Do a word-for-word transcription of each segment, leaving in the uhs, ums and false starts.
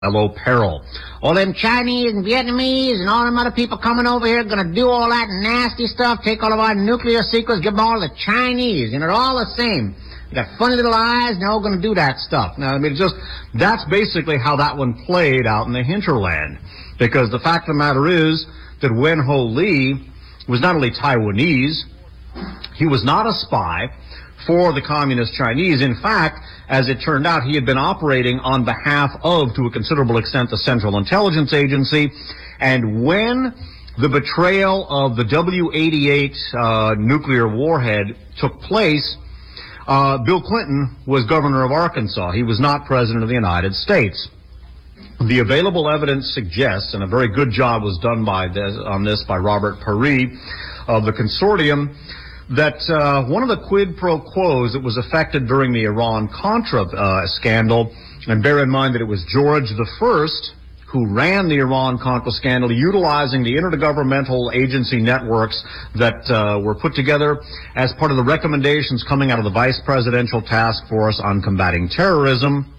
Hello, peril. All them Chinese and Vietnamese and all them other people coming over here gonna do all that nasty stuff, take all of our nuclear secrets, give them all to the Chinese, and they're all the same. They got funny little eyes, and they're all gonna do that stuff. Now, I mean, just, that's basically how that one played out in the hinterland. Because the fact of the matter is that Wen Ho Lee was not only Taiwanese, he was not a spy for the Communist Chinese. In fact, as it turned out, he had been operating on behalf of, to a considerable extent, the Central Intelligence Agency. And when the betrayal of the W eighty-eight uh, nuclear warhead took place, uh, Bill Clinton was governor of Arkansas. He was not president of the United States. The available evidence suggests, and a very good job was done by this, on this by Robert Paree of the consortium, that uh, one of the quid pro quos that was affected during the Iran-Contra uh, scandal, and bear in mind that it was George the First who ran the Iran-Contra scandal, utilizing the intergovernmental agency networks that uh, were put together as part of the recommendations coming out of the Vice Presidential Task Force on Combating Terrorism.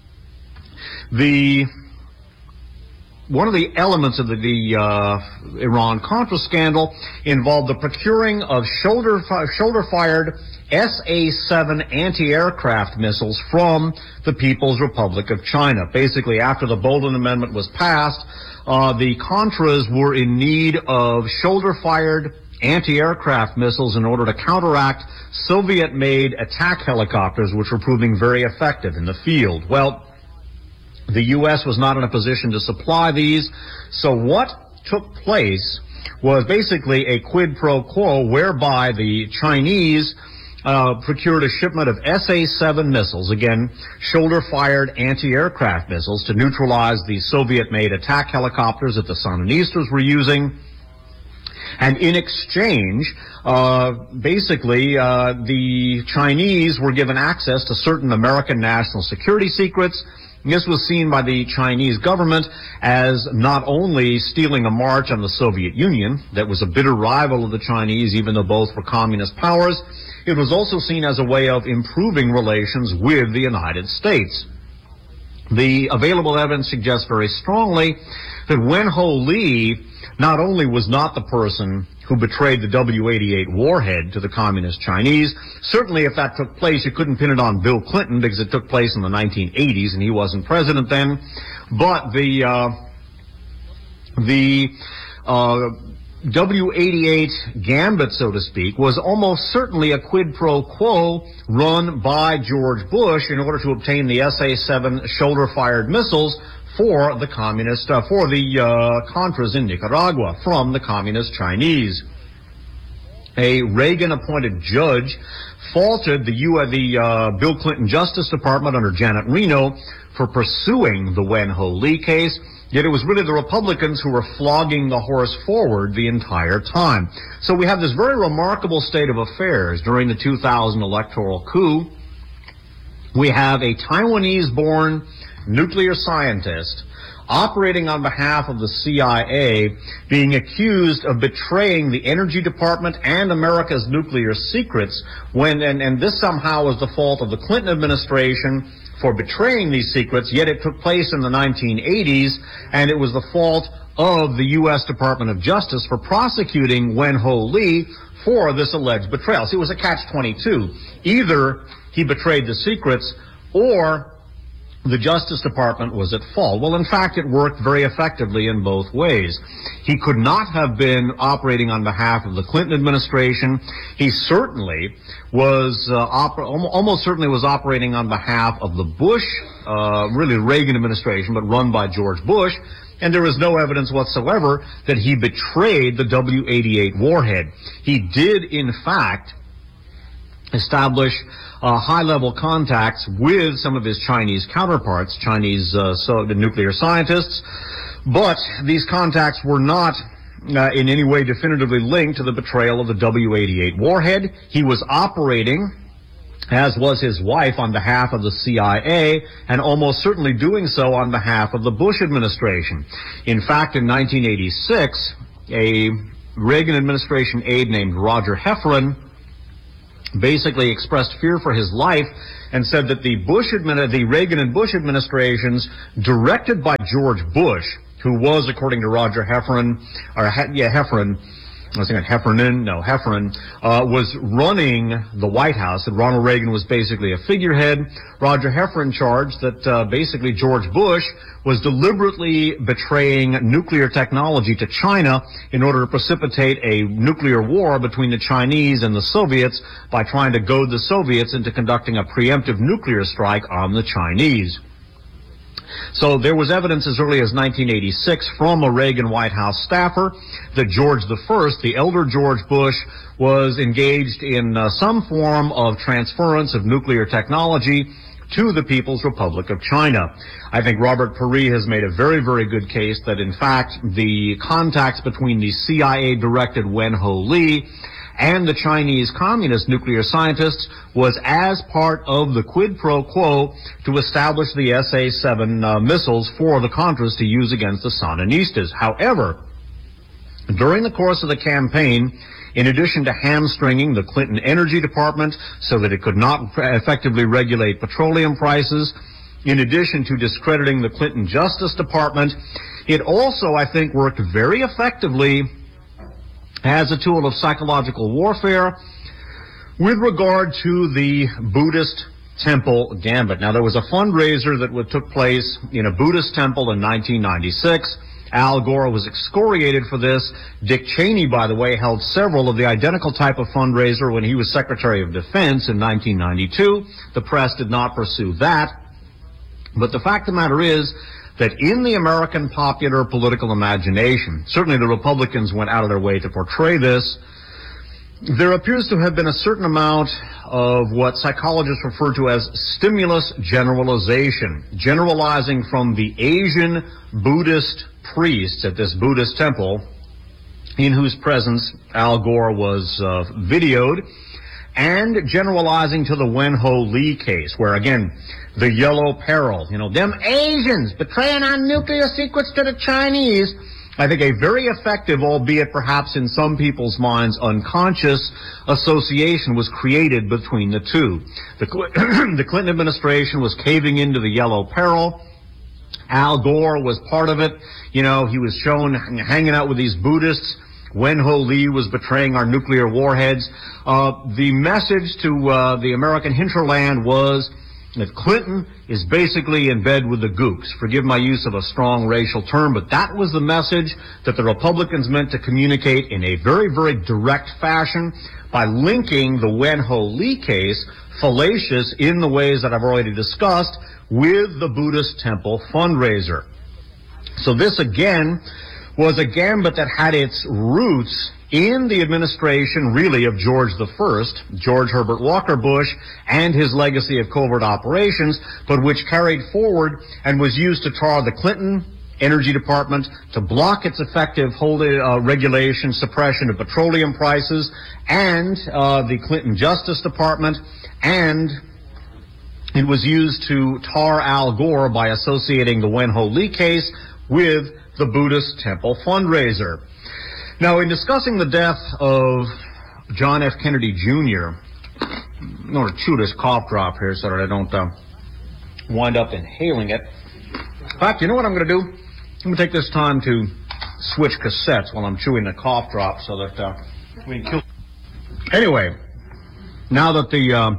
The One of the elements of the, the uh, Iran-Contra scandal involved the procuring of shoulder, shoulder-fired S A seven anti-aircraft missiles from the People's Republic of China. Basically, after the Bolton Amendment was passed, uh, the Contras were in need of shoulder-fired anti-aircraft missiles in order to counteract Soviet-made attack helicopters, which were proving very effective in the field. Well, the U S was not in a position to supply these, so what took place was basically a quid pro quo whereby the Chinese uh, procured a shipment of S A seven missiles, again, shoulder-fired anti-aircraft missiles, to neutralize the Soviet-made attack helicopters that the Sandinistas were using. And in exchange, uh, basically, uh, the Chinese were given access to certain American national security secrets. This was seen by the Chinese government as not only stealing a march on the Soviet Union, that was a bitter rival of the Chinese, even though both were communist powers, it was also seen as a way of improving relations with the United States. The available evidence suggests very strongly that Wen Ho Lee not only was not the person who betrayed the W eighty-eight warhead to the Communist Chinese. Certainly, if that took place, you couldn't pin it on Bill Clinton because it took place in the nineteen eighties and he wasn't president then. But the uh, the uh, W eighty-eight gambit, so to speak, was almost certainly a quid pro quo run by George Bush in order to obtain the S A seven shoulder-fired missiles for the communist, uh, for the uh, Contras in Nicaragua from the Communist Chinese. A Reagan-appointed judge faulted the, U- the uh, Bill Clinton Justice Department under Janet Reno for pursuing the Wen Ho Lee case, yet it was really the Republicans who were flogging the horse forward the entire time. So we have this very remarkable state of affairs during the two thousand electoral coup. We have a Taiwanese-born nuclear scientist operating on behalf of the C I A being accused of betraying the Energy Department and America's nuclear secrets when, and, and this somehow was the fault of the Clinton administration for betraying these secrets, yet it took place in the nineteen eighties, and it was the fault of the U S Department of Justice for prosecuting Wen Ho Lee for this alleged betrayal. See, it was a catch twenty-two. Either he betrayed the secrets or the Justice Department was at fault. Well, in fact, it worked very effectively in both ways. He could not have been operating on behalf of the Clinton administration. He certainly was, uh, oper- almost certainly was operating on behalf of the Bush, uh, really Reagan administration, but run by George Bush. And there is no evidence whatsoever that he betrayed the W eighty-eight warhead. He did, in fact, establish uh, high-level contacts with some of his Chinese counterparts, Chinese uh, so the nuclear scientists, but these contacts were not uh, in any way definitively linked to the betrayal of the W eighty-eight warhead. He was operating, as was his wife, on behalf of the C I A, and almost certainly doing so on behalf of the Bush administration. In fact, in nineteen eighty-six, a Reagan administration aide named Roger Heffernan basically expressed fear for his life and said that the Bush admin- the Reagan and Bush administrations, directed by George Bush, who was, according to Roger Heffernan, or yeah, Heffernan, I was thinking Heffernan, no, Heffernan, uh, was running the White House, and Ronald Reagan was basically a figurehead. Roger Heffernan charged that uh, basically George Bush was deliberately betraying nuclear technology to China in order to precipitate a nuclear war between the Chinese and the Soviets by trying to goad the Soviets into conducting a preemptive nuclear strike on the Chinese. So there was evidence as early as nineteen eighty-six from a Reagan White House staffer that George the First, the elder George Bush, was engaged in uh, some form of transference of nuclear technology to the People's Republic of China. I think Robert Paree has made a very, very good case that, in fact, the contacts between the C I A-directed Wen Ho Lee and the Chinese communist nuclear scientists was as part of the quid pro quo to establish the S A seven uh, missiles for the Contras to use against the Sandinistas. However, during the course of the campaign, in addition to hamstringing the Clinton Energy Department so that it could not effectively regulate petroleum prices, in addition to discrediting the Clinton Justice Department, it also, I think, worked very effectively as a tool of psychological warfare with regard to the Buddhist temple gambit. Now, there was a fundraiser that took place in a Buddhist temple in nineteen ninety-six. Al Gore was excoriated for this. Dick Cheney, by the way, held several of the identical type of fundraiser when he was Secretary of Defense in nineteen ninety-two. The press did not pursue that. But the fact of the matter is that in the American popular political imagination, certainly the Republicans went out of their way to portray this, there appears to have been a certain amount of what psychologists refer to as stimulus generalization, generalizing from the Asian Buddhist priests at this Buddhist temple, in whose presence Al Gore was uh, videoed, and generalizing to the Wen Ho Lee case, where, again, the yellow peril, you know, them Asians betraying our nuclear secrets to the Chinese. I think a very effective, albeit perhaps in some people's minds unconscious, association was created between the two. The, Cl- the Clinton administration was caving into the yellow peril. Al Gore was part of it. You know, he was shown hanging out with these Buddhists. Wen Ho Lee was betraying our nuclear warheads. Uh, the message to uh, the American hinterland was that Clinton is basically in bed with the gooks. Forgive my use of a strong racial term, but that was the message that the Republicans meant to communicate in a very, very direct fashion by linking the Wen Ho Lee case, fallacious in the ways that I've already discussed, with the Buddhist temple fundraiser. So this, again, was a gambit that had its roots in the administration, really, of George the First, George Herbert Walker Bush, and his legacy of covert operations, but which carried forward and was used to tar the Clinton Energy Department, to block its effective hold, uh, regulation, suppression of petroleum prices, and uh, the Clinton Justice Department, and it was used to tar Al Gore by associating the Wen Ho Lee case with the Buddhist temple fundraiser. Now, in discussing the death of John F. Kennedy Junior, I'm going to chew this cough drop here so that I don't uh, wind up inhaling it. In fact, you know what I'm going to do? I'm going to take this time to switch cassettes while I'm chewing the cough drop so that uh, we can kill... Anyway, now that the uh,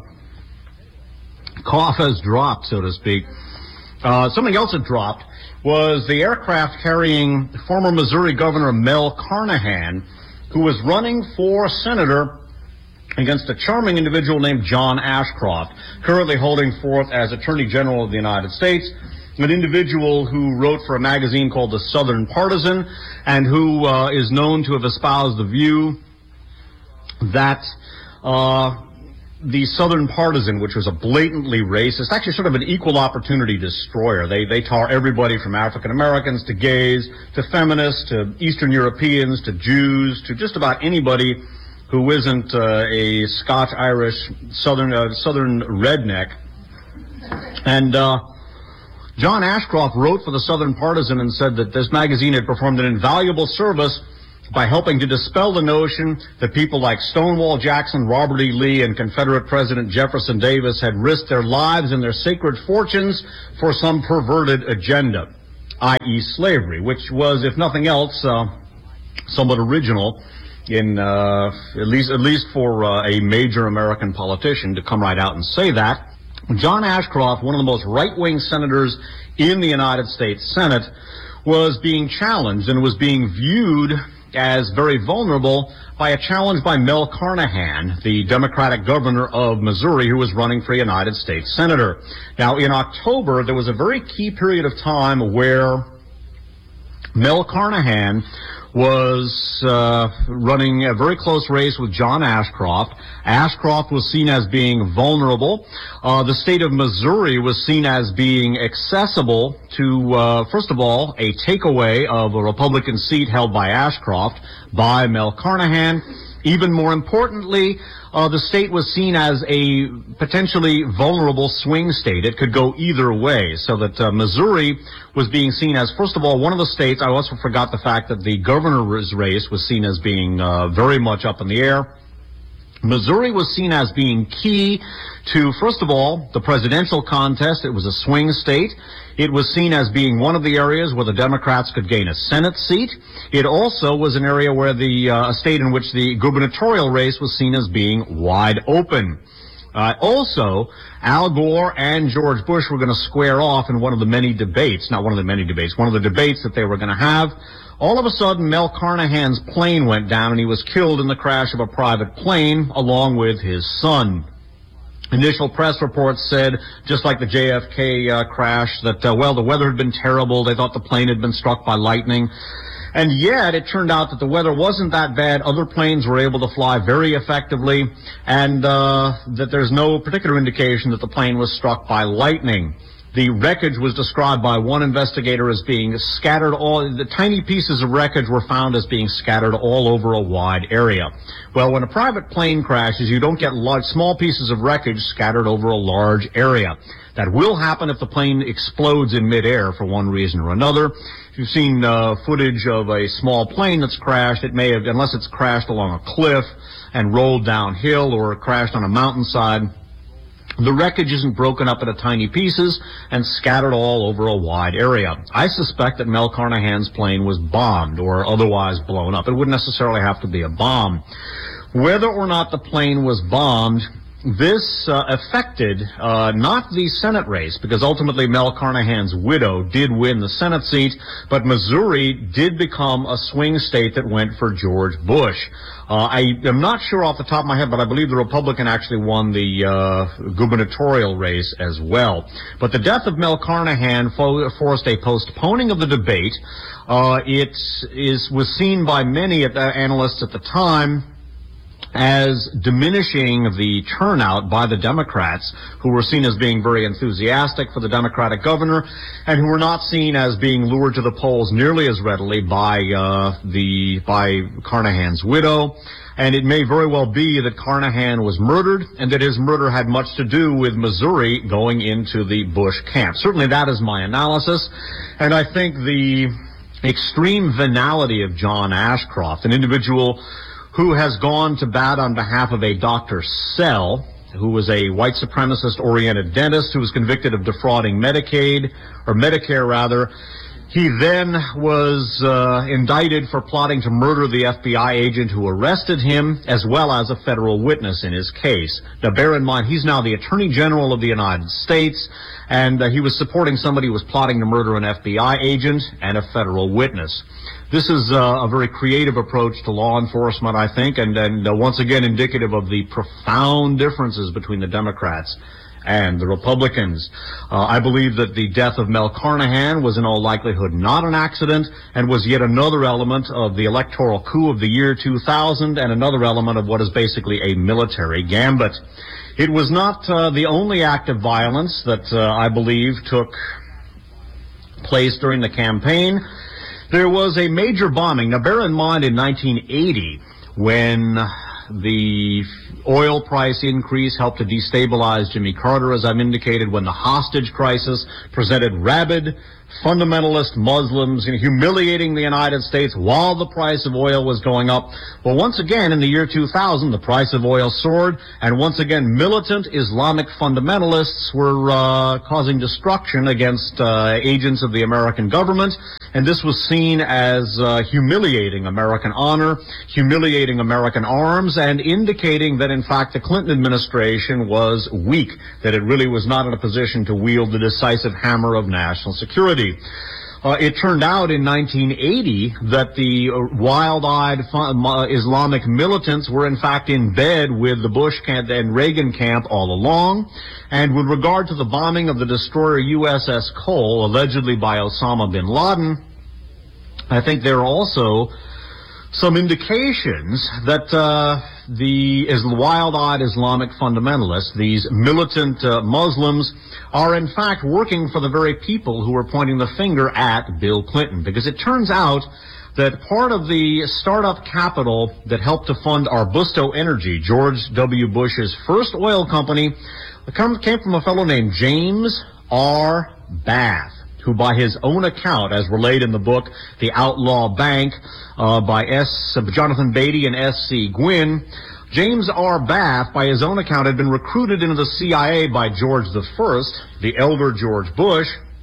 cough has dropped, so to speak, uh, something else had dropped was the aircraft carrying former Missouri Governor Mel Carnahan, who was running for senator against a charming individual named John Ashcroft, currently holding forth as Attorney General of the United States, an individual who wrote for a magazine called The Southern Partisan and who uh, is known to have espoused the view that uh, the Southern Partisan, which was a blatantly racist, actually sort of an equal opportunity destroyer. They they tar everybody from African Americans to gays to feminists to Eastern Europeans to Jews to just about anybody who isn't uh, a Scotch-Irish Southern uh, Southern redneck. And uh, John Ashcroft wrote for the Southern Partisan and said that this magazine had performed an invaluable service by helping to dispel the notion that people like Stonewall Jackson, Robert E. Lee, and Confederate President Jefferson Davis had risked their lives and their sacred fortunes for some perverted agenda, that is slavery, which was, if nothing else, uh, somewhat original in uh, at least at least for uh, a major American politician to come right out and say that. John Ashcroft, one of the most right-wing senators in the United States Senate, was being challenged and was being viewed as very vulnerable by a challenge by Mel Carnahan, the Democratic governor of Missouri, who was running for United States Senator. Now, in October, there was a very key period of time where Mel Carnahan was uh, running a very close race with John Ashcroft. Ashcroft was seen as being vulnerable. Uh, the state of Missouri was seen as being accessible to, uh, first of all, a takeaway of a Republican seat held by Ashcroft by Mel Carnahan. Even more importantly, uh, the state was seen as a potentially vulnerable swing state. It could go either way, so that uh, Missouri was being seen as, first of all, one of the states. I also forgot the fact that the governor's race was seen as being uh, very much up in the air. Missouri was seen as being key to, first of all, the presidential contest. It was a swing state. It was seen as being one of the areas where the Democrats could gain a Senate seat. It also was an area where the uh, a state in which the gubernatorial race was seen as being wide open. Uh, also, Al Gore and George Bush were going to square off in one of the many debates, not one of the many debates, one of the debates that they were going to have. All of a sudden, Mel Carnahan's plane went down, and he was killed in the crash of a private plane along with his son. Initial press reports said, just like the J F K uh, crash, that, uh, well, the weather had been terrible. They thought the plane had been struck by lightning. And yet, it turned out that the weather wasn't that bad. Other planes were able to fly very effectively, and uh, that there's no particular indication that the plane was struck by lightning. The wreckage was described by one investigator as being scattered all, the tiny pieces of wreckage were found as being scattered all over a wide area. Well, when a private plane crashes, you don't get large, small pieces of wreckage scattered over a large area. That will happen if the plane explodes in midair for one reason or another. If you've seen uh, footage of a small plane that's crashed, it may have, unless it's crashed along a cliff and rolled downhill or crashed on a mountainside, the wreckage isn't broken up into tiny pieces and scattered all over a wide area. I suspect that Mel Carnahan's plane was bombed or otherwise blown up. It wouldn't necessarily have to be a bomb. Whether or not the plane was bombed, this uh, affected uh, not the Senate race, because ultimately Mel Carnahan's widow did win the Senate seat, but Missouri did become a swing state that went for George Bush. Uh, I am not sure off the top of my head, but I believe the Republican actually won the uh, gubernatorial race as well. But the death of Mel Carnahan fo- forced a postponing of the debate. Uh, it is was seen by many at the analysts at the time as diminishing the turnout by the Democrats, who were seen as being very enthusiastic for the Democratic governor, and who were not seen as being lured to the polls nearly as readily by uh, the by Carnahan's widow. And it may very well be that Carnahan was murdered, and that his murder had much to do with Missouri going into the Bush camp. Certainly that is my analysis, and I think the extreme venality of John Ashcroft, an individual who has gone to bat on behalf of a Doctor Sell, who was a white supremacist-oriented dentist who was convicted of defrauding Medicaid, or Medicare rather. He then was uh, indicted for plotting to murder the F B I agent who arrested him, as well as a federal witness in his case. Now, bear in mind, he's now the Attorney General of the United States, and uh, he was supporting somebody who was plotting to murder an F B I agent and a federal witness. This is uh, a very creative approach to law enforcement, I think, and, and uh, once again indicative of the profound differences between the Democrats and the Republicans. Uh, I believe that the death of Mel Carnahan was in all likelihood not an accident, and was yet another element of the electoral coup of the year two thousand, and another element of what is basically a military gambit. It was not uh, the only act of violence that uh, I believe took place during the campaign. There was a major bombing. Now, bear in mind, in nineteen eighty, when the oil price increase helped to destabilize Jimmy Carter, as I've indicated, when the hostage crisis presented rabid fundamentalist Muslims, you know, humiliating the United States while the price of oil was going up. Well, once again, in the year two thousand, the price of oil soared, and once again, militant Islamic fundamentalists were uh, causing destruction against uh, agents of the American government, and this was seen as uh, humiliating American honor, humiliating American arms, and indicating that, in fact, the Clinton administration was weak, that it really was not in a position to wield the decisive hammer of national security. Uh, it turned out in nineteen eighty that the uh, wild-eyed uh, Islamic militants were in fact in bed with the Bush camp and Reagan camp all along. And with regard to the bombing of the destroyer U S S Cole, allegedly by Osama bin Laden, I think there are also some indications that uh, the is wild-eyed Islamic fundamentalists, these militant uh, Muslims, are in fact working for the very people who are pointing the finger at Bill Clinton. Because it turns out that part of the startup capital that helped to fund Arbusto Energy, George W. Bush's first oil company, came from a fellow named James R. Bath, who by his own account, as relayed in the book The Outlaw Bank uh, by S. Jonathan Beatty and S C. Gwynn, James R. Bath, by his own account, had been recruited into the C I A by George the First, the elder George Bush,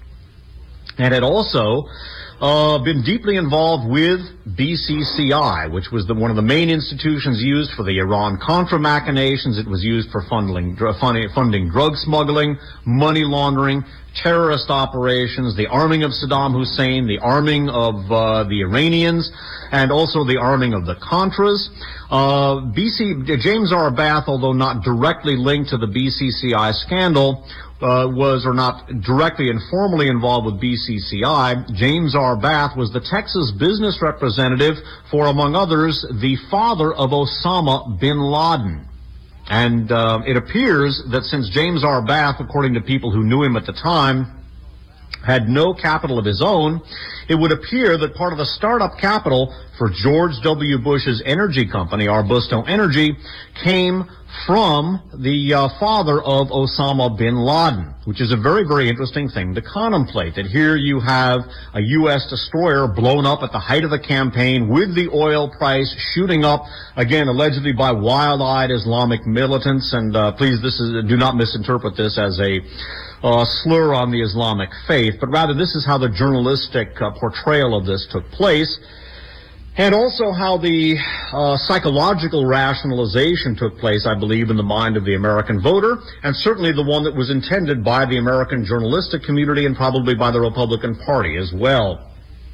and had also uh, been deeply involved with B C C I, which was the, one of the main institutions used for the Iran-Contra machinations. It was used for funding, funding drug smuggling, money laundering, terrorist operations, the arming of Saddam Hussein, the arming of uh, the Iranians, and also the arming of the Contras. Uh, B C, James R. Bath, although not directly linked to the B C C I scandal, uh, was or not directly and formally involved with B C C I, James R. Bath was the Texas business representative for, among others, the father of Osama bin Laden. And uh, it appears that since James R. Bath, according to people who knew him at the time, had no capital of his own, it would appear that part of the startup capital for George W. Bush's energy company, Arbusto Energy, came from the uh, father of Osama bin Laden, which is a very, very interesting thing to contemplate. That here you have a U S destroyer blown up at the height of the campaign with the oil price shooting up, again, allegedly by wild-eyed Islamic militants. And uh, please, this is, do not misinterpret this as a uh, slur on the Islamic faith, but rather this is how the journalistic uh, portrayal of this took place. And also how the uh, psychological rationalization took place, I believe, in the mind of the American voter, and certainly the one that was intended by the American journalistic community and probably by the Republican Party as well.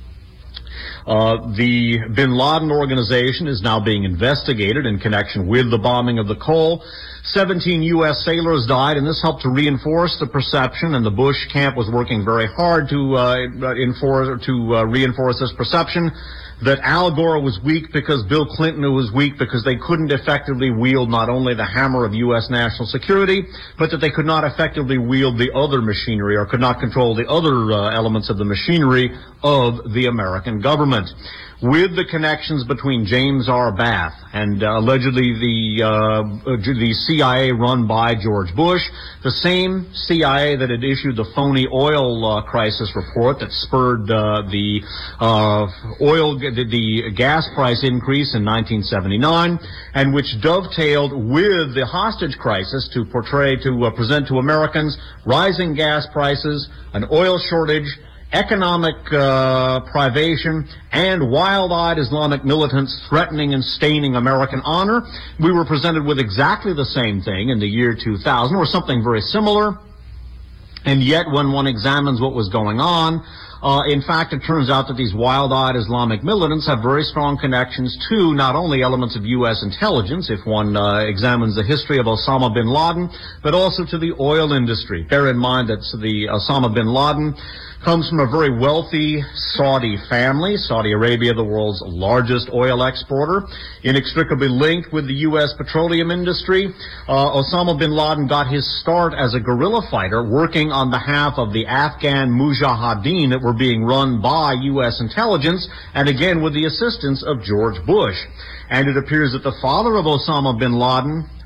Uh, the bin Laden organization is now being investigated in connection with the bombing of the Cole. seventeen U S sailors died, and this helped to reinforce the perception, and the Bush camp was working very hard to, uh, enforce, to uh, reinforce this perception that Al Gore was weak because Bill Clinton was weak because they couldn't effectively wield not only the hammer of U S national security, but that they could not effectively wield the other machinery or could not control the other uh, elements of the machinery of the American government. With the connections between James R. Bath and uh, allegedly the uh, the C I A run by George Bush, the same C I A that had issued the phony oil uh, crisis report that spurred uh, the uh, oil the, the gas price increase in nineteen seventy-nine, and which dovetailed with the hostage crisis to portray to uh, present to Americans rising gas prices, an oil shortage, economic uh, privation, and wild-eyed Islamic militants threatening and staining American honor. We were presented with exactly the same thing in the year two thousand, or something very similar. And yet, when one examines what was going on, uh, in fact, it turns out that these wild-eyed Islamic militants have very strong connections to not only elements of U S intelligence, if one uh, examines the history of Osama bin Laden, but also to the oil industry. Bear in mind that the Osama bin Laden comes from a very wealthy Saudi family. Saudi Arabia, the world's largest oil exporter, inextricably linked with the U S petroleum industry. Uh, Osama bin Laden got his start as a guerrilla fighter working on behalf of the Afghan Mujahideen that were being run by U S intelligence, and again with the assistance of George Bush. And it appears that the father of Osama bin Laden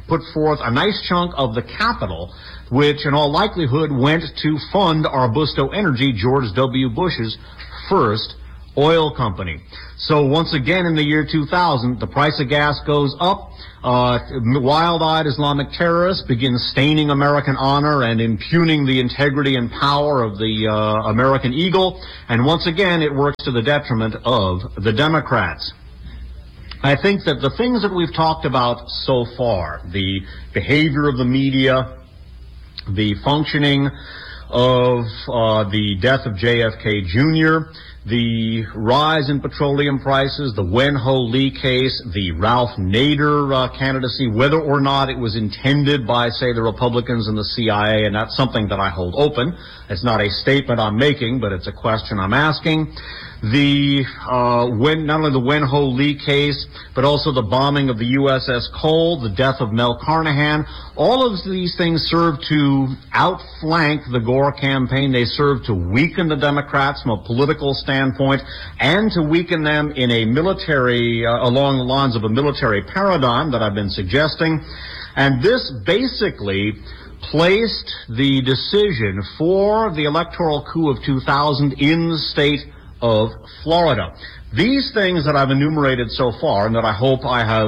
put forth a nice chunk of the capital, which in all likelihood went to fund Arbusto Energy, George W. Bush's first oil company. So once again in the year two thousand, the price of gas goes up. Uh, wild-eyed Islamic terrorists begin staining American honor and impugning the integrity and power of the uh, American eagle. And once again, it works to the detriment of the Democrats. I think that the things that we've talked about so far, the behavior of the media, the functioning of uh, the death of J F K Junior, the rise in petroleum prices, the Wen-Ho Lee case, the Ralph Nader uh, candidacy, whether or not it was intended by, say, the Republicans and the C I A, and that's something that I hold open. It's not a statement I'm making, but it's a question I'm asking. The uh, when, not only the Wen-Ho Lee case, but also the bombing of the U S S Cole, the death of Mel Carnahan. All of these things serve to outflank the Gore campaign. They serve to weaken the Democrats from a political standpoint and to weaken them in a military, uh, along the lines of a military paradigm that I've been suggesting. And this basically placed the decision for the electoral coup of two thousand in the state of Florida. These things that I've enumerated so far, and that I hope I have,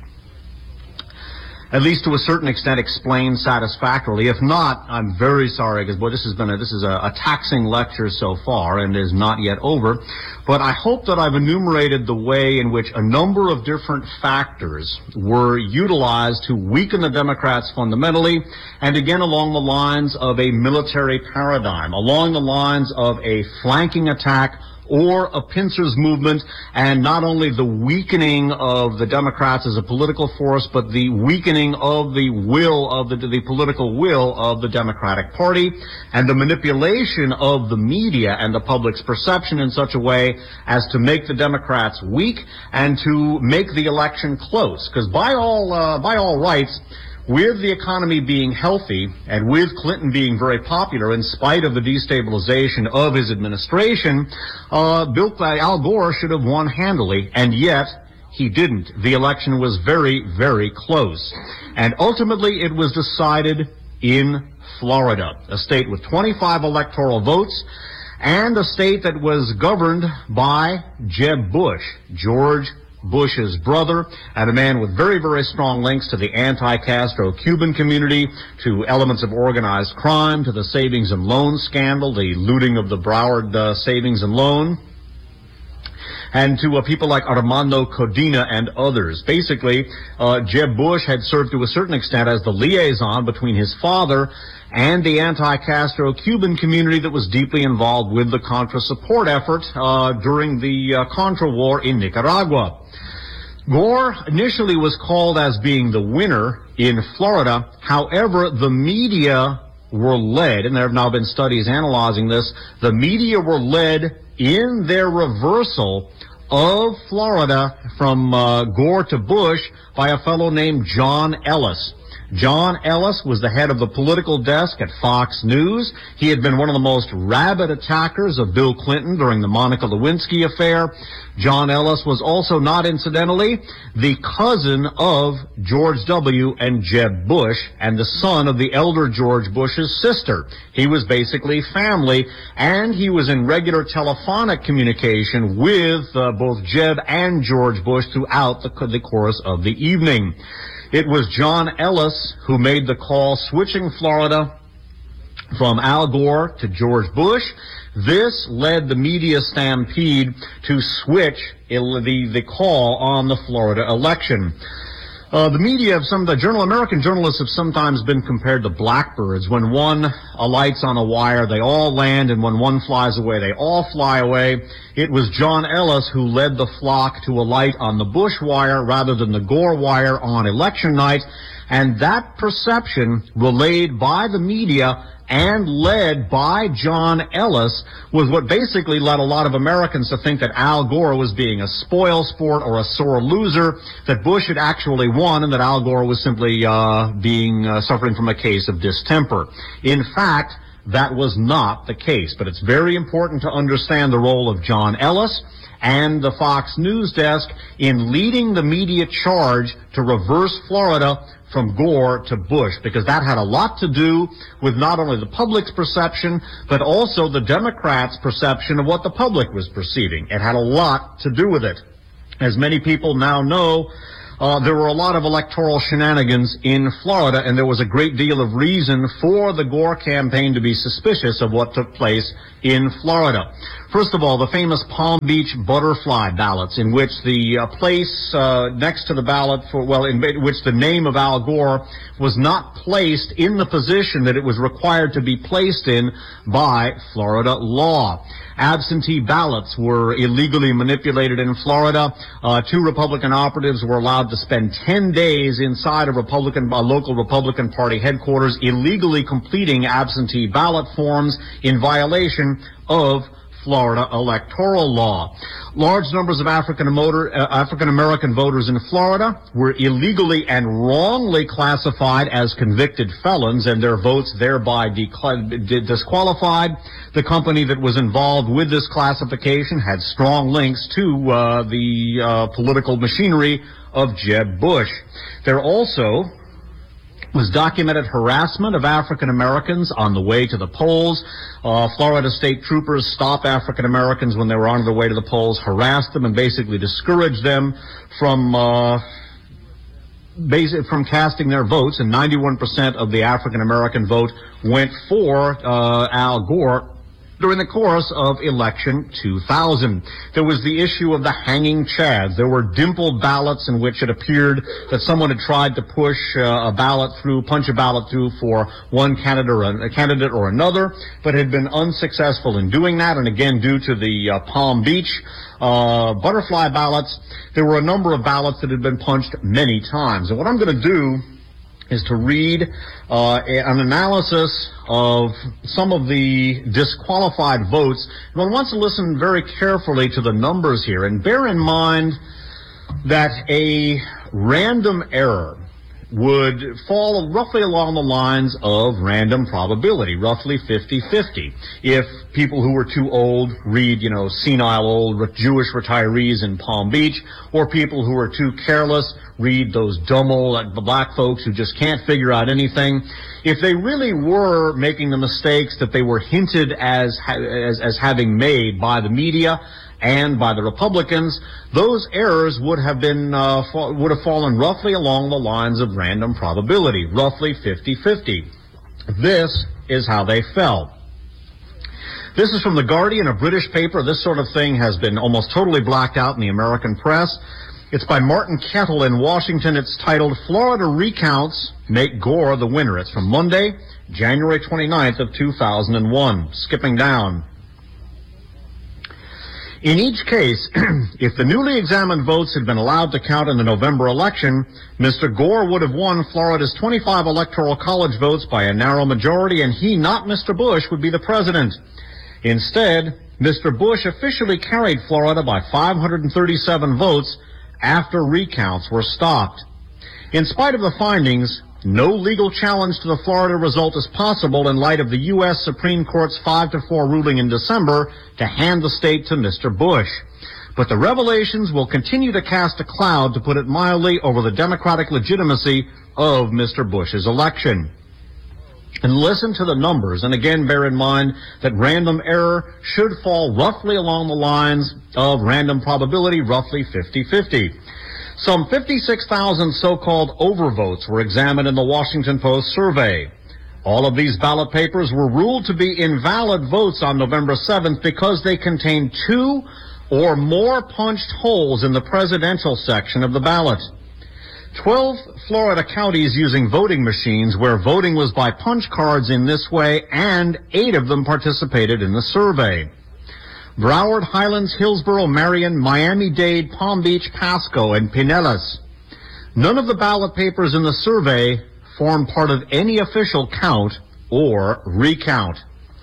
at least to a certain extent, explained satisfactorily. If not, I'm very sorry, because boy, this has been a, this is a, a taxing lecture so far, and is not yet over. But I hope that I've enumerated the way in which a number of different factors were utilized to weaken the Democrats fundamentally, and again along the lines of a military paradigm, along the lines of a flanking attack or a pincers movement, and not only the weakening of the Democrats as a political force, but the weakening of the will of the, the political will of the Democratic Party, and the manipulation of the media and the public's perception in such a way as to make the Democrats weak and to make the election close. Because by all uh, by all rights, with the economy being healthy and with Clinton being very popular in spite of the destabilization of his administration, uh, Bill Al Gore should have won handily, and yet he didn't. The election was very, very close. And ultimately it was decided in Florida, a state with twenty-five electoral votes, and a state that was governed by Jeb Bush, George Bush's brother, and a man with very, very strong links to the anti-Castro Cuban community, to elements of organized crime, to the savings and loan scandal, the looting of the Broward uh, savings and loan, and to uh, people like Armando Codina and others. Basically, uh, Jeb Bush had served to a certain extent as the liaison between his father and the anti-Castro Cuban community that was deeply involved with the Contra support effort uh, during the uh, Contra War in Nicaragua. Gore initially was called as being the winner in Florida. However, the media were led, and there have now been studies analyzing this, the media were led in their reversal of Florida from uh, Gore to Bush by a fellow named John Ellis. John Ellis was the head of the political desk at Fox News. He had been one of the most rabid attackers of Bill Clinton during the Monica Lewinsky affair. John Ellis was also, not incidentally, the cousin of George W. and Jeb Bush, and the son of the elder George Bush's sister. He was basically family, and he was in regular telephonic communication with uh, both Jeb and George Bush throughout the, the course of the evening. It was John Ellis who made the call switching Florida from Al Gore to George Bush. This led the media stampede to switch the, the call on the Florida election. Uh, the media of some of the journal, American journalists have sometimes been compared to blackbirds. When one alights on a wire, they all land, and when one flies away, they all fly away. It was John Ellis who led the flock to alight on the Bush wire rather than the Gore wire on election night, and that perception relayed by the media and led by John Ellis was what basically led a lot of Americans to think that Al Gore was being a spoil sport or a sore loser, that Bush had actually won, and that Al Gore was simply uh, being uh, suffering from a case of distemper. In fact, that was not the case. But it's very important to understand the role of John Ellis and the Fox News desk in leading the media charge to reverse Florida from Gore to Bush, because that had a lot to do with not only the public's perception, but also the Democrats' perception of what the public was perceiving. It had a lot to do with it. As many people now know, Uh, there were a lot of electoral shenanigans in Florida, and there was a great deal of reason for the Gore campaign to be suspicious of what took place in Florida. First of all, the famous Palm Beach butterfly ballots, in which the uh, place uh, next to the ballot for, well, in which the name of Al Gore was not placed in the position that it was required to be placed in by Florida law. Absentee ballots were illegally manipulated in Florida. Uh, two Republican operatives were allowed to spend ten days inside a Republican, a local Republican Party headquarters, illegally completing absentee ballot forms in violation of Florida electoral law. Large numbers of African motor, uh, African American voters in Florida were illegally and wrongly classified as convicted felons, and their votes thereby de- disqualified. The company that was involved with this classification had strong links to uh, the uh, political machinery of Jeb Bush. There also was documented harassment of African Americans on the way to the polls. Uh, Florida state troopers stopped African Americans when they were on their way to the polls, harassed them, and basically discouraged them from uh, basic, from casting their votes. And ninety-one percent of the African American vote went for uh, Al Gore during the course of election two thousand. There was the issue of the hanging chads. There were dimpled ballots in which it appeared that someone had tried to push uh, a ballot through, punch a ballot through for one candidate or, a candidate or another, but had been unsuccessful in doing that. And again, due to the uh, Palm Beach uh, butterfly ballots, there were a number of ballots that had been punched many times. And what I'm going to do is to read uh, an analysis of some of the disqualified votes. One wants to listen very carefully to the numbers here, and bear in mind that a random error would fall roughly along the lines of random probability, roughly fifty-fifty. If people who were too old read, you know, senile old Jewish retirees in Palm Beach, or people who are too careless read those dumb old black folks who just can't figure out anything, if they really were making the mistakes that they were hinted as as, as having made by the media and by the Republicans, those errors would have been uh, fa- would have fallen roughly along the lines of random probability, roughly fifty-fifty. This is how they fell. This is from The Guardian, a British paper. This sort of thing has been almost totally blacked out in the American press. It's by Martin Kettle in Washington. It's titled, "Florida Recounts Make Gore the Winner." It's from Monday, January twenty-ninth of two thousand one. Skipping down. In each case, if the newly examined votes had been allowed to count in the November election, Mister Gore would have won Florida's twenty-five electoral college votes by a narrow majority, and he, not Mister Bush, would be the president. Instead, Mister Bush officially carried Florida by five hundred thirty-seven votes after recounts were stopped. In spite of the findings, no legal challenge to the Florida result is possible in light of the U S Supreme Court's five to four ruling in December to hand the state to Mister Bush. But the revelations will continue to cast a cloud, to put it mildly, over the democratic legitimacy of Mister Bush's election. And listen to the numbers, and again bear in mind that random error should fall roughly along the lines of random probability, roughly fifty-fifty. Some fifty-six thousand so-called overvotes were examined in the Washington Post survey. All of these ballot papers were ruled to be invalid votes on November seventh because they contained two or more punched holes in the presidential section of the ballot. Twelve Florida counties using voting machines where voting was by punch cards in this way, and eight of them participated in the survey. Broward, Highlands, Hillsborough, Marion, Miami-Dade, Palm Beach, Pasco, and Pinellas. None of the ballot papers in the survey formed part of any official count or recount.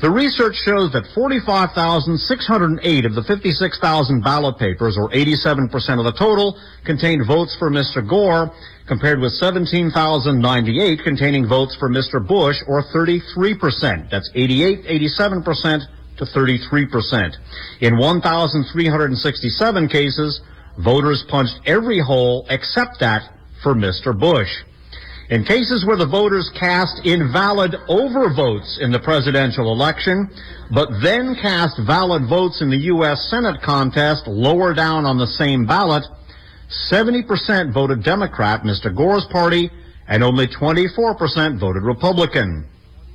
The research shows that forty-five thousand six hundred eight of the fifty-six thousand ballot papers, or eighty-seven percent of the total, contained votes for Mister Gore, compared with seventeen thousand ninety-eight containing votes for Mister Bush, or thirty-three percent. That's eighty-eight, eighty-seven percent to thirty-three percent. In one thousand three hundred sixty-seven cases, voters punched every hole except that for Mister Bush. In cases where the voters cast invalid overvotes in the presidential election, but then cast valid votes in the U S Senate contest lower down on the same ballot, seventy percent voted Democrat, Mister Gore's party, and only twenty-four percent voted Republican.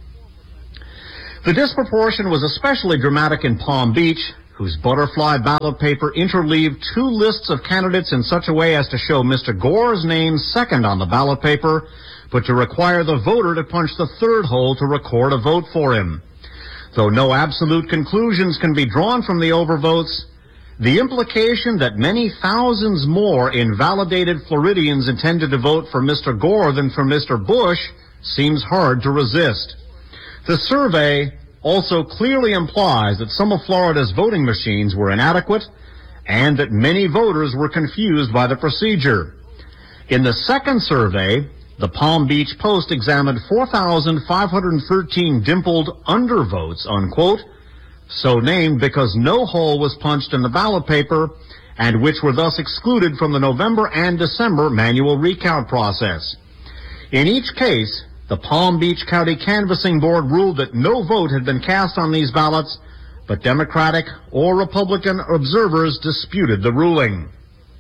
The disproportion was especially dramatic in Palm Beach, whose butterfly ballot paper interleaved two lists of candidates in such a way as to show Mister Gore's name second on the ballot paper, but to require the voter to punch the third hole to record a vote for him. Though no absolute conclusions can be drawn from the overvotes, the implication that many thousands more invalidated Floridians intended to vote for Mister Gore than for Mister Bush seems hard to resist. The survey also clearly implies that some of Florida's voting machines were inadequate and that many voters were confused by the procedure. In the second survey, the Palm Beach Post examined four thousand five hundred thirteen dimpled undervotes, unquote, so named because no hole was punched in the ballot paper and which were thus excluded from the November and December manual recount process. In each case, the Palm Beach County Canvassing Board ruled that no vote had been cast on these ballots, but Democratic or Republican observers disputed the ruling.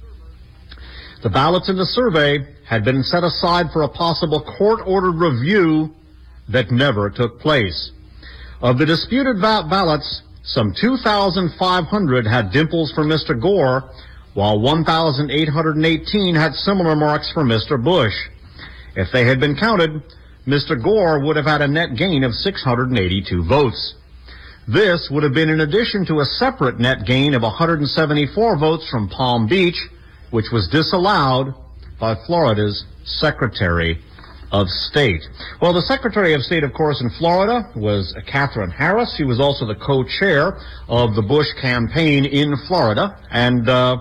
The ballots in the survey had been set aside for a possible court-ordered review that never took place. Of the disputed ba- ballots, some two thousand five hundred had dimples for Mister Gore, while one thousand eight hundred eighteen had similar marks for Mister Bush. If they had been counted, Mister Gore would have had a net gain of six hundred eighty-two votes. This would have been in addition to a separate net gain of one hundred seventy-four votes from Palm Beach, which was disallowed by Florida's Secretary of State. Well, the Secretary of State, of course, in Florida was Katherine Harris. She was also the co-chair of the Bush campaign in Florida, and uh,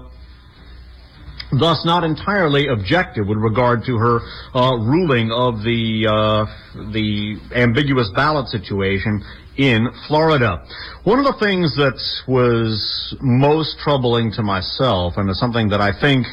thus not entirely objective with regard to her uh, ruling of the uh, the ambiguous ballot situation in Florida. One of the things that was most troubling to myself, and is something that I think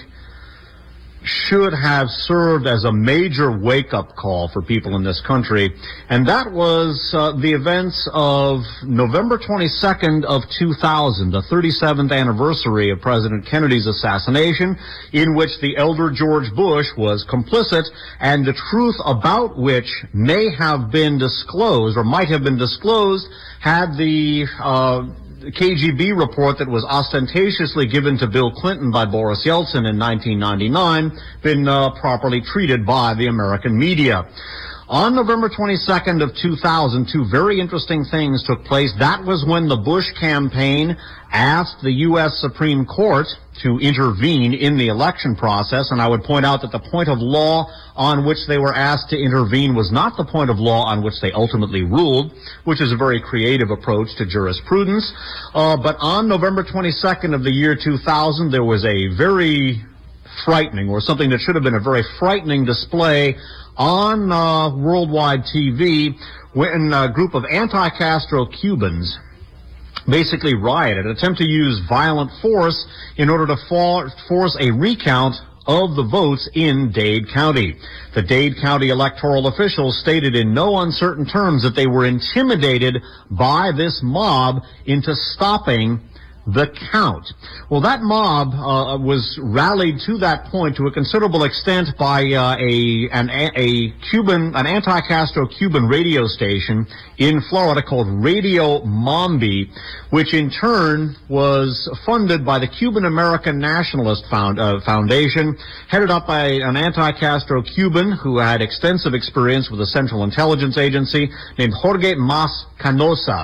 should have served as a major wake-up call for people in this country, and that was uh, the events of November twenty-second of two thousand, the thirty-seventh anniversary of President Kennedy's assassination, in which the elder George Bush was complicit, and the truth about which may have been disclosed, or might have been disclosed, had the uh, K G B report that was ostentatiously given to Bill Clinton by Boris Yeltsin in nineteen ninety-nine been uh, properly treated by the American media. On November twenty-second of two thousand, two very interesting things took place. That was when the Bush campaign asked the U S Supreme Court to intervene in the election process, and I would point out that the point of law on which they were asked to intervene was not the point of law on which they ultimately ruled, which is a very creative approach to jurisprudence. Uh, but on November twenty-second of the year two thousand, there was a very frightening, or something that should have been a very frightening display on uh, worldwide T V when a group of anti-Castro Cubans basically rioted, attempt to use violent force in order to for- force a recount of the votes in Dade County. The Dade County electoral officials stated in no uncertain terms that they were intimidated by this mob into stopping the count. Well, that mob uh, was rallied to that point to a considerable extent by uh, a an a Cuban an anti-Castro Cuban radio station in Florida called Radio Mombi, which in turn was funded by the Cuban American Nationalist Found, uh, Foundation, headed up by an anti-Castro Cuban who had extensive experience with the Central Intelligence Agency named Jorge Mas Canosa.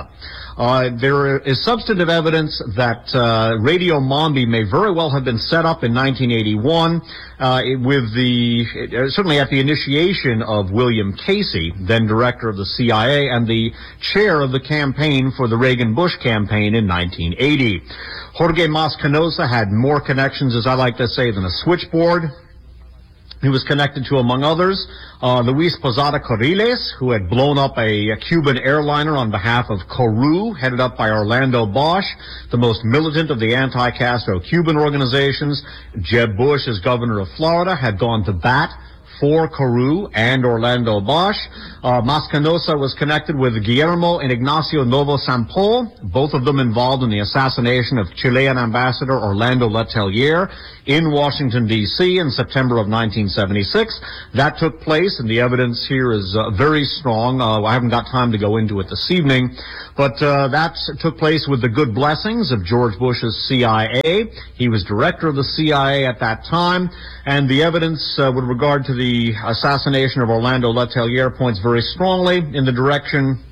Uh, there is substantive evidence that uh, Radio Mambi may very well have been set up in nineteen eighty-one uh, with the, certainly at the initiation of William Casey, then director of the C I A and the chair of the campaign for the Reagan-Bush campaign in nineteen eighty. Jorge Mas Canosa had more connections, as I like to say, than a switchboard. He was connected to, among others, uh, Luis Posada Corriles, who had blown up a, a Cuban airliner on behalf of Coru, headed up by Orlando Bosch, the most militant of the anti-Castro Cuban organizations. Jeb Bush, as governor of Florida, had gone to bat for Coru and Orlando Bosch. Uh, Mas Canosa was connected with Guillermo and Ignacio Novo Sampo, both of them involved in the assassination of Chilean ambassador Orlando Letelier in Washington, D C in September of nineteen seventy-six. That took place, and the evidence here is uh, very strong. Uh, I haven't got time to go into it this evening, but uh, that took place with the good blessings of George Bush's C I A. He was director of the C I A at that time, and the evidence uh, with regard to the assassination of Orlando Letelier points very strongly in the direction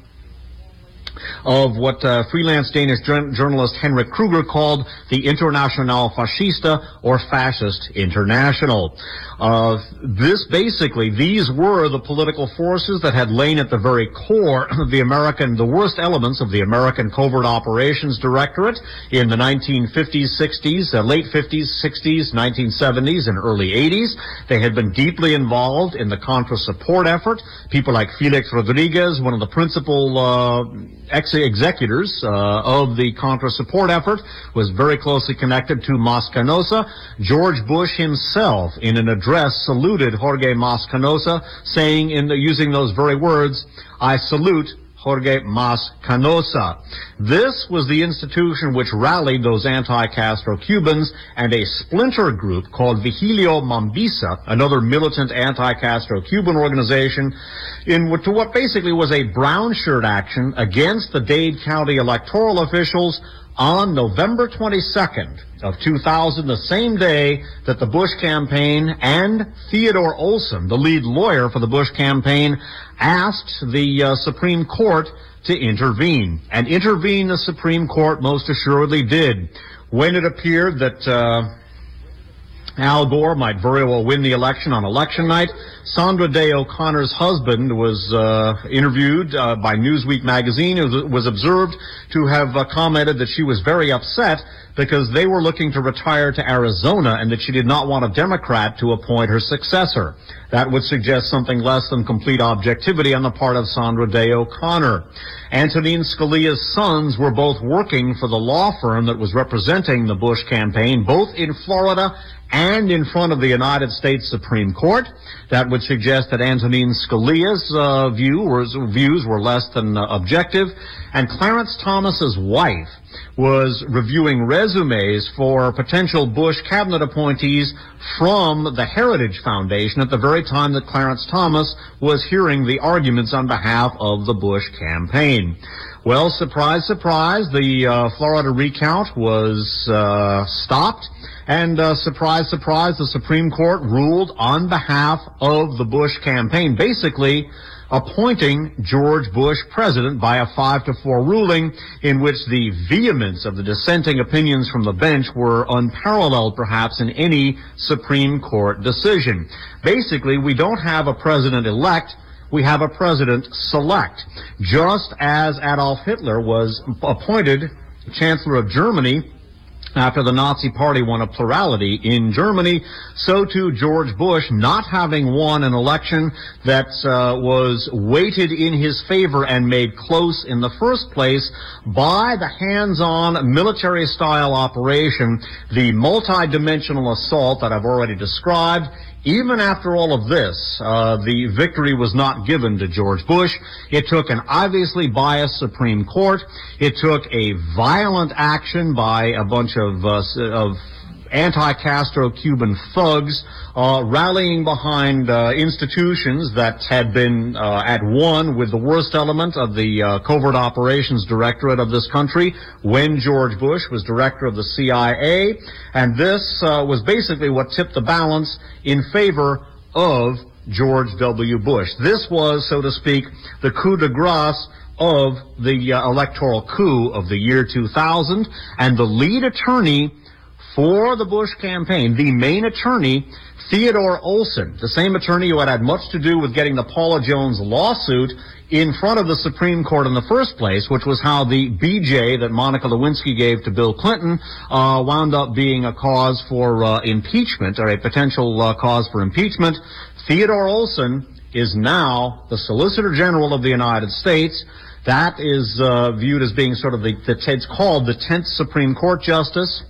of what uh, freelance Danish journalist Henrik Kruger called the Internationale Fascista, or Fascist International. Uh, this basically, these were the political forces that had lain at the very core of the American, the worst elements of the American Covert Operations Directorate in the nineteen fifties, sixties, uh, late fifties, sixties, nineteen seventies, and early eighties. They had been deeply involved in the Contra support effort. People like Felix Rodriguez, one of the principal uh, ex executors uh, of the Contra support effort, was very closely connected to Mas Canosa. George Bush himself, in an address, saluted Jorge Mas Canosa, saying, in the, using those very words, "I salute Jorge Mas Canosa." This was the institution which rallied those anti-Castro Cubans, and a splinter group called Vigilio Mambisa, another militant anti-Castro Cuban organization, in what, to what basically was a brown shirt action against the Dade County electoral officials on November twenty-second of two thousand, the same day that the Bush campaign and Theodore Olson, the lead lawyer for the Bush campaign, asked the uh, Supreme Court to intervene. And intervene the Supreme Court most assuredly did. When it appeared that uh, Al Gore might very well win the election on election night, Sandra Day O'Connor's husband was uh, interviewed uh, by Newsweek magazine. It was, was observed to have uh, commented that she was very upset because they were looking to retire to Arizona and that she did not want a Democrat to appoint her successor. That would suggest something less than complete objectivity on the part of Sandra Day O'Connor. Antonin Scalia's sons were both working for the law firm that was representing the Bush campaign, both in Florida and in front of the United States Supreme Court. That would suggest that Antonin Scalia's uh, view was, views were less than uh, objective. And Clarence Thomas's wife was reviewing resumes for potential Bush cabinet appointees from the Heritage Foundation at the very time that Clarence Thomas was hearing the arguments on behalf of the Bush campaign. Well, surprise, surprise, the uh, Florida recount was uh, stopped. And uh, surprise, surprise, the Supreme Court ruled on behalf of the Bush campaign, basically appointing George Bush president by a five to four ruling in which the vehemence of the dissenting opinions from the bench were unparalleled, perhaps, in any Supreme Court decision. Basically, we don't have a president-elect. We have a president-select. Just as Adolf Hitler was appointed Chancellor of Germany after the Nazi Party won a plurality in Germany, so too George Bush, not having won an election that uh, was weighted in his favor and made close in the first place by the hands-on military-style operation, the multi-dimensional assault that I've already described. Even after all of this, uh, the victory was not given to George Bush. It took an obviously biased Supreme Court. It took a violent action by a bunch of, uh, of anti-Castro Cuban thugs uh, rallying behind uh, institutions that had been uh, at one with the worst element of the uh, Covert Operations Directorate of this country when George Bush was director of the C I A. And this uh, was basically what tipped the balance in favor of George W. Bush. This was, so to speak, the coup de grace of the uh, electoral coup of the year two thousand, and the lead attorney for the Bush campaign, the main attorney, Theodore Olson, the same attorney who had had much to do with getting the Paula Jones lawsuit in front of the Supreme Court in the first place, which was how the B J that Monica Lewinsky gave to Bill Clinton uh, wound up being a cause for uh, impeachment, or a potential uh, cause for impeachment. Theodore Olson is now the Solicitor General of the United States. That is uh, viewed as being sort of the, the it's called the tenth Supreme Court Justice.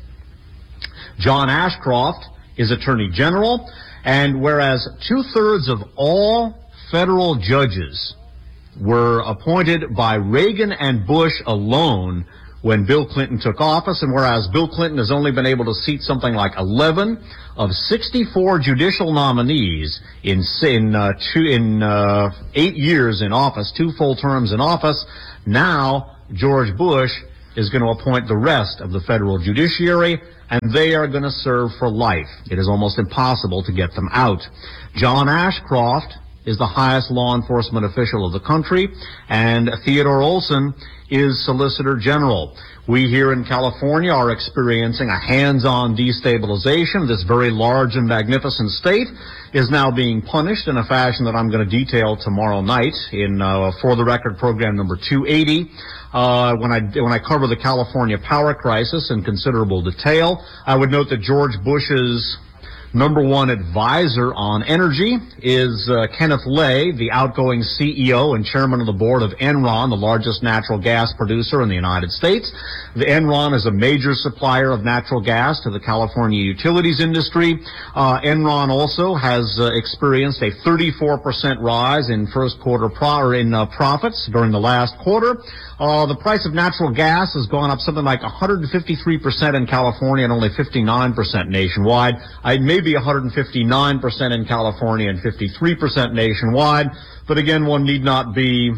John Ashcroft is Attorney General, and whereas two-thirds of all federal judges were appointed by Reagan and Bush alone when Bill Clinton took office, and whereas Bill Clinton has only been able to seat something like eleven of sixty-four judicial nominees in in uh, two in uh, eight years in office, two full terms in office, now George Bush is going to appoint the rest of the federal judiciary, and they are going to serve for life. It is almost impossible to get them out. John Ashcroft is the highest law enforcement official of the country, and Theodore Olson is Solicitor General. We here in California are experiencing a hands-on destabilization. This very large and magnificent state is now being punished in a fashion that I'm going to detail tomorrow night in uh, For the Record program number two eighty. Uh, when I when I cover the California power crisis in considerable detail, I would note that George Bush's number one advisor on energy is uh, Kenneth Lay, the outgoing C E O and chairman of the board of Enron, the largest natural gas producer in the United States. The Enron is a major supplier of natural gas to the California utilities industry. Uh, Enron also has uh, experienced a thirty-four percent rise in first quarter pro- or in uh, profits during the last quarter. Uh, the price of natural gas has gone up something like one hundred fifty-three percent in California and only fifty-nine percent nationwide. I may be one hundred fifty-nine percent in California and fifty-three percent nationwide, but again, one need not be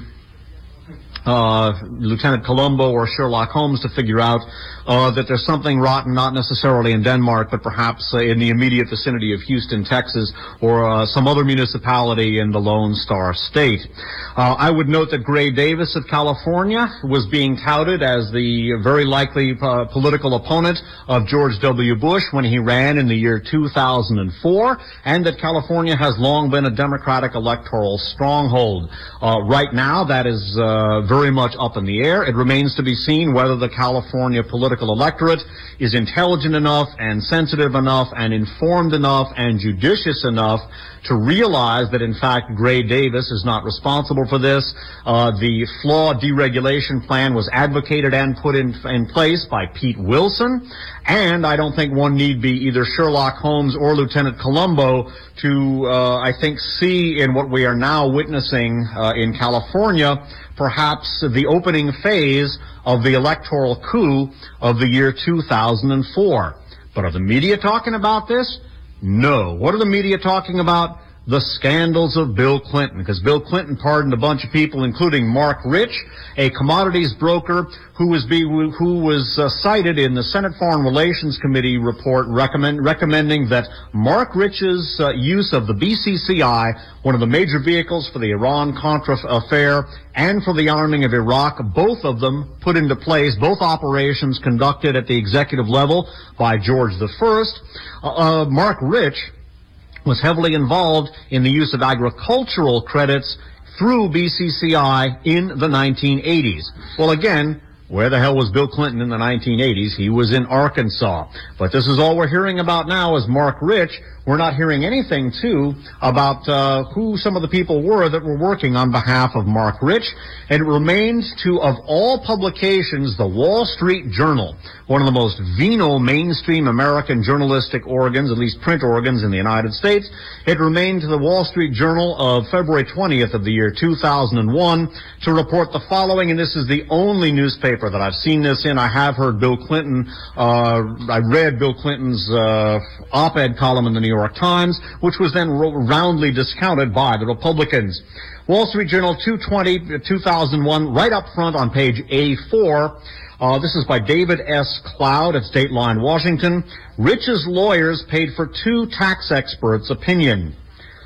uh, Lieutenant Columbo or Sherlock Holmes to figure out uh, that there's something rotten, not necessarily in Denmark, but perhaps uh, in the immediate vicinity of Houston, Texas, or uh, some other municipality in the Lone Star State. Uh, I would note that Gray Davis of California was being touted as the very likely uh, political opponent of George W. Bush when he ran in the year two thousand four, and that California has long been a Democratic electoral stronghold. Uh, right now, that is uh, very much up in the air. It remains to be seen whether the California political electorate is intelligent enough and sensitive enough and informed enough and judicious enough to realize that, in fact, Gray Davis is not responsible for this. Uh, the flawed deregulation plan was advocated and put in, in place by Pete Wilson, and I don't think one need be either Sherlock Holmes or Lieutenant Columbo to, uh, I think, see in what we are now witnessing uh, in California perhaps the opening phase of the electoral coup of the year two thousand four. But are the media talking about this? No. What are the media talking about? The scandals of Bill Clinton, because Bill Clinton pardoned a bunch of people, including Mark Rich, a commodities broker who was be, who was uh, cited in the Senate Foreign Relations Committee report recommend, recommending that Mark Rich's uh, use of the B C C I, one of the major vehicles for the Iran-Contra affair and for the arming of Iraq, both of them put into place, both operations conducted at the executive level by George the First. Uh, uh, Mark Rich was heavily involved in the use of agricultural credits through B C C I in the nineteen eighties. Well, again, where the hell was Bill Clinton in the nineteen eighties? He was in Arkansas. But this is all we're hearing about now is Mark Rich. We're not hearing anything, too, about uh, who some of the people were that were working on behalf of Mark Rich. And it remained to, of all publications, the Wall Street Journal, one of the most venal mainstream American journalistic organs, at least print organs in the United States. It remained to the Wall Street Journal of February twentieth of the year two thousand one to report the following, and this is the only newspaper that I've seen this in. I have heard Bill Clinton, uh, I read Bill Clinton's uh, op-ed column in the New York Times, which was then ro- roundly discounted by the Republicans. Wall Street Journal two twenty, two thousand one, right up front on page A four. Uh, this is by David S. Cloud at State Line, Washington. Rich's lawyers paid for two tax experts' opinion.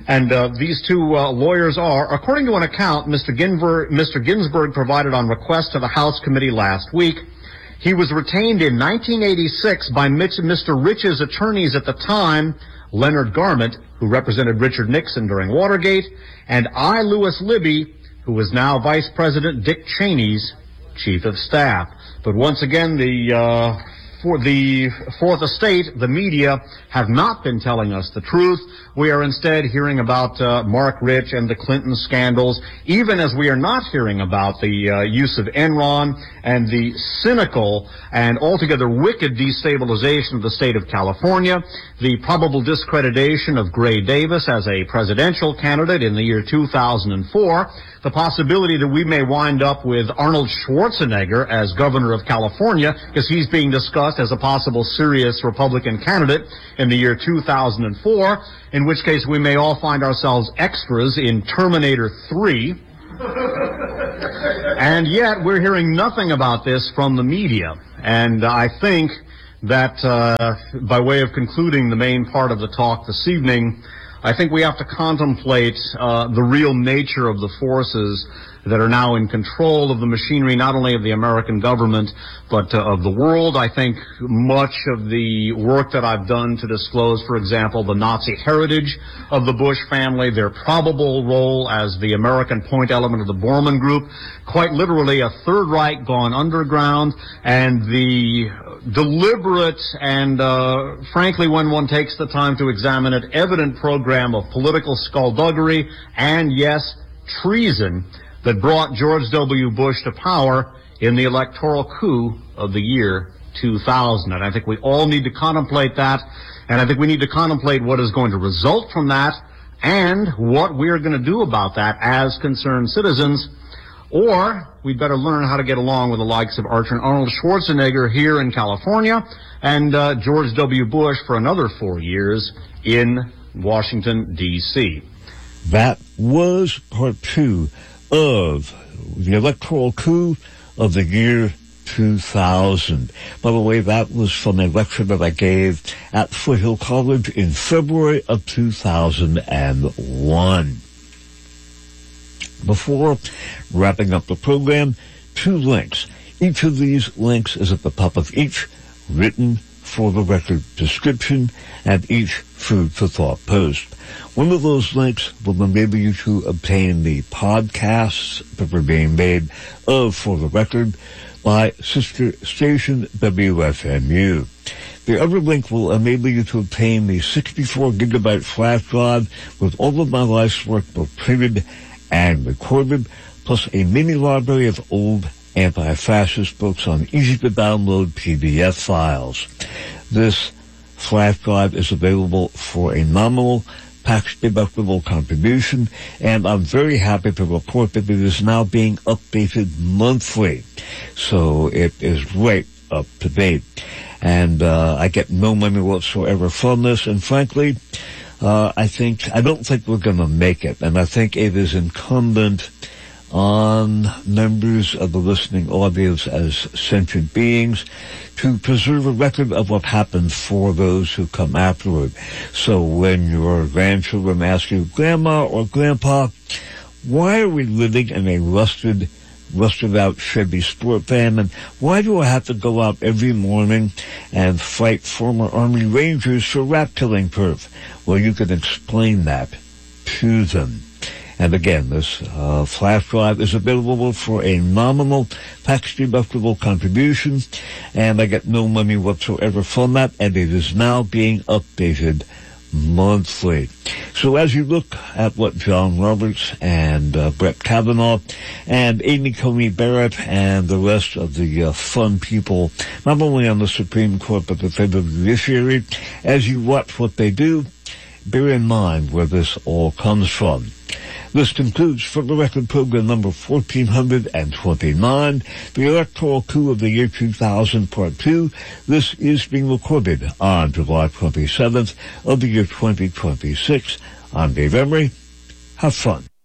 And uh, these two uh, lawyers are, according to an account Mister Ginsburg, Mister Ginsburg provided on request to the House committee last week, he was retained in nineteen eighty-six by Mister Rich's attorneys at the time, Leonard Garment, who represented Richard Nixon during Watergate, and I. Lewis Libby, who is now Vice President Dick Cheney's Chief of Staff. But once again, the uh, for the Fourth Estate, the media, have not been telling us the truth. We are instead hearing about uh, Mark Rich and the Clinton scandals, even as we are not hearing about the uh, use of Enron and the cynical and altogether wicked destabilization of the state of California, the probable discreditation of Gray Davis as a presidential candidate in the year two thousand four, the possibility that we may wind up with Arnold Schwarzenegger as governor of California because he's being discussed as a possible serious Republican candidate in the year two thousand four, in which case we may all find ourselves extras in Terminator three. And yet we're hearing nothing about this from the media. And I think that uh, by way of concluding the main part of the talk this evening, I think we have to contemplate uh, the real nature of the forces that are now in control of the machinery, not only of the American government, but uh, of the world. I think much of the work that I've done to disclose, for example, the Nazi heritage of the Bush family, their probable role as the American point element of the Bormann Group, quite literally a Third Reich gone underground, and the deliberate and, uh, frankly, when one takes the time to examine it, evident program of political skullduggery and, yes, treason that brought George W. Bush to power in the electoral coup of the year two thousand. And I think we all need to contemplate that, and I think we need to contemplate what is going to result from that and what we're going to do about that as concerned citizens. Or we'd better learn how to get along with the likes of Arnold Schwarzenegger here in California and uh, George W. Bush for another four years in Washington, D C That was part two of the electoral coup of the year two thousand. By the way, that was from a lecture that I gave at Foothill College in February of two thousand one. Before wrapping up the program, two links. Each of these links is at the top of each written for the record description and each food for thought post. One of those links will enable you to obtain the podcasts that are being made of For the Record by sister station W F M U. The other link will enable you to obtain the sixty-four gigabyte flash drive with all of my life's work both printed and recorded, plus a mini library of old anti-fascist books on easy-to-download P D F files. This flash drive is available for a nominal tax-deductible contribution, and I'm very happy to report that it is now being updated monthly. So it is right up to date. And uh, I get no money whatsoever from this, and frankly, uh, I think, I don't think we're going to make it, and I think it is incumbent on members of the listening audience as sentient beings to preserve a record of what happened for those who come afterward. So when your grandchildren ask you, Grandma or Grandpa, why are we living in a rusted, rusted out Chevy Sport van, and why do I have to go out every morning and fight former Army Rangers for rat killing perf? Well, you can explain that to them. And again, this uh, flash drive is available for a nominal tax-deductible contribution, and I get no money whatsoever from that, and it is now being updated monthly. So as you look at what John Roberts and uh, Brett Kavanaugh and Amy Coney Barrett and the rest of the uh, fun people, not only on the Supreme Court but the federal judiciary, as you watch what they do, bear in mind where this all comes from. This concludes For the Record program number fourteen twenty-nine, the electoral coup of the year two thousand, part two. This is being recorded on July twenty-seventh of the year twenty twenty-six. I'm Dave Emery. Have fun.